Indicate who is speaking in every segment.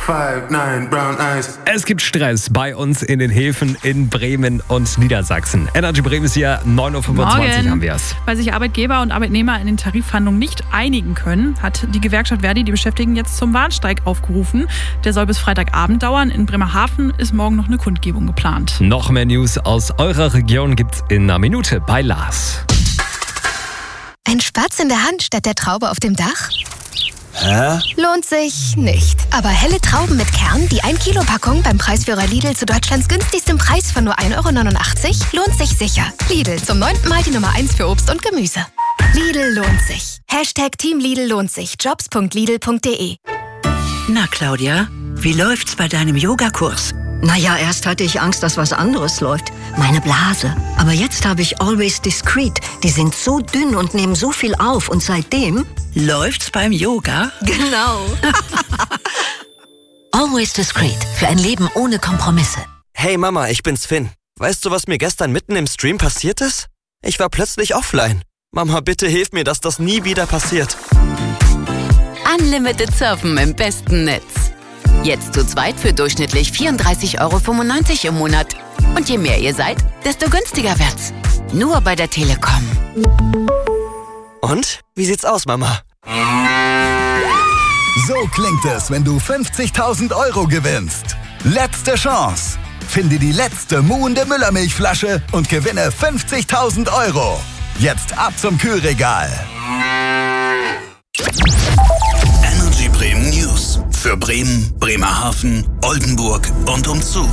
Speaker 1: 5'9", brown eyes.
Speaker 2: Es gibt Stress bei uns in den Häfen in Bremen und Niedersachsen. Energy Bremen ist hier, 9.25 Uhr haben wir es.
Speaker 3: Weil sich Arbeitgeber und Arbeitnehmer in den Tarifverhandlungen nicht einigen können, hat die Gewerkschaft Verdi die Beschäftigten jetzt zum Warnstreik aufgerufen. Der soll bis Freitagabend dauern. In Bremerhaven ist morgen noch eine Kundgebung geplant.
Speaker 2: Noch mehr News aus eurer Region gibt's in einer Minute bei Lars.
Speaker 4: Ein Spatz in der Hand statt der Traube auf dem Dach?
Speaker 5: Hä?
Speaker 4: Lohnt sich nicht. Aber helle Trauben mit Kern, die 1 Kilo Packung beim Preisführer Lidl zu Deutschlands günstigstem Preis von nur 1,89 € lohnt sich sicher. Lidl, zum 9. Mal die Nummer 1 für Obst und Gemüse. Lidl lohnt sich. Team Lidl lohnt sich. Jobs.lidl.de.
Speaker 6: Na, Claudia, wie läuft's bei deinem Yogakurs?
Speaker 7: Naja, erst hatte ich Angst, dass was anderes läuft. Meine Blase. Aber jetzt habe ich Always Discreet. Die sind so dünn und nehmen so viel auf. Und seitdem...
Speaker 6: Läuft's beim Yoga?
Speaker 7: Genau. Always Discreet. Für ein Leben ohne Kompromisse.
Speaker 5: Hey Mama, ich bin's Finn. Weißt du, was mir gestern mitten im Stream passiert ist? Ich war plötzlich offline. Mama, bitte hilf mir, dass das nie wieder passiert.
Speaker 8: Unlimited Surfen im besten Netz. Jetzt zu zweit für durchschnittlich 34,95 € im Monat. Und je mehr ihr seid, desto günstiger wird's. Nur bei der Telekom.
Speaker 5: Und? Wie sieht's aus, Mama?
Speaker 9: So klingt es, wenn du 50.000 € gewinnst. Letzte Chance. Finde die letzte muhende Müllermilchflasche und gewinne 50.000 €. Jetzt ab zum Kühlregal.
Speaker 10: Energy Bremen News. Für Bremen, Bremerhaven, Oldenburg und umzu.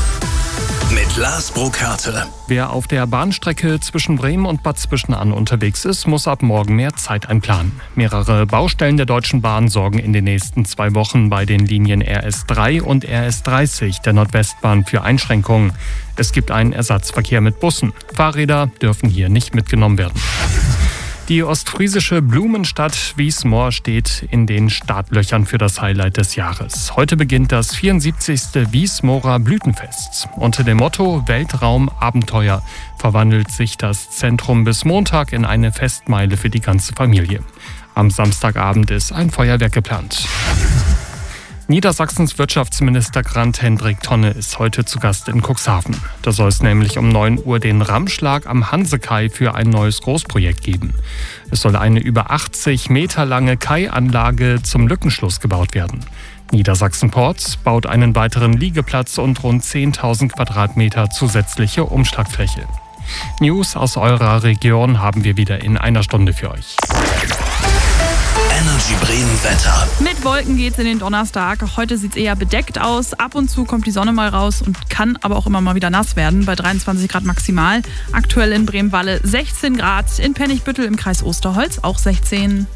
Speaker 10: Mit Lars Burkhardt.
Speaker 11: Wer auf der Bahnstrecke zwischen Bremen und Bad Zwischenahn unterwegs ist, muss ab morgen mehr Zeit einplanen. Mehrere Baustellen der Deutschen Bahn sorgen in den nächsten 2 Wochen bei den Linien RS3 und RS30 der Nordwestbahn für Einschränkungen. Es gibt einen Ersatzverkehr mit Bussen. Fahrräder dürfen hier nicht mitgenommen werden. Die ostfriesische Blumenstadt Wiesmoor steht in den Startlöchern für das Highlight des Jahres. Heute beginnt das 74. Wiesmoorer Blütenfest. Unter dem Motto Weltraum Abenteuer verwandelt sich das Zentrum bis Montag in eine Festmeile für die ganze Familie. Am Samstagabend ist ein Feuerwerk geplant. Niedersachsens Wirtschaftsminister Grant Hendrik Tonne ist heute zu Gast in Cuxhaven. Da soll es nämlich um 9 Uhr den Rammschlag am Hansekai für ein neues Großprojekt geben. Es soll eine über 80 Meter lange Kai-Anlage zum Lückenschluss gebaut werden. Niedersachsen Ports baut einen weiteren Liegeplatz und rund 10.000 Quadratmeter zusätzliche Umschlagfläche. News aus eurer Region haben wir wieder in einer Stunde für euch.
Speaker 10: Energy Bremen Wetter.
Speaker 3: Mit Wolken geht's in den Donnerstag. Heute sieht's eher bedeckt aus. Ab und zu kommt die Sonne mal raus und kann aber auch immer mal wieder nass werden. Bei 23 Grad maximal. Aktuell in Bremen-Walle 16 Grad. In Pennigbüttel im Kreis Osterholz auch 16.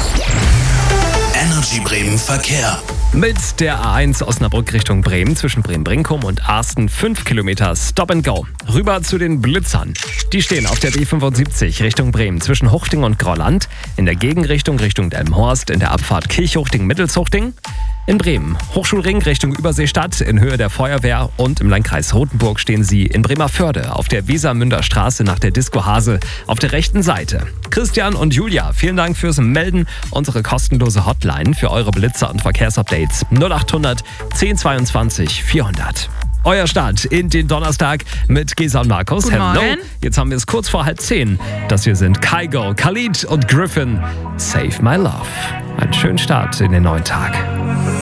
Speaker 10: Energy Bremen Verkehr.
Speaker 2: Mit der A1 Osnabrück Richtung Bremen zwischen Bremen-Brinkum und Arsten 5 Kilometer Stop and Go. Rüber zu den Blitzern. Die stehen auf der B75 Richtung Bremen zwischen Huchting und Grauland. In der Gegenrichtung Richtung Delmenhorst in der Abfahrt Kirchhuchting-Mittelshuchting. In Bremen Hochschulring Richtung Überseestadt in Höhe der Feuerwehr und im Landkreis Rothenburg stehen sie in Bremerförde auf der Wesermünder Straße nach der Disco Hase auf der rechten Seite. Christian und Julia, vielen Dank fürs Melden. Unsere kostenlose Hotline für eure Blitzer und Verkehrsupdates 0800 1022 400. Euer Start in den Donnerstag mit Gesa und Markus.
Speaker 3: Guten
Speaker 2: Hello.
Speaker 3: Morgen.
Speaker 2: Jetzt haben wir es kurz vor 9:30. Das hier sind Kygo, Khalid und Griffin. Save My Love. Einen schönen Start in den neuen Tag.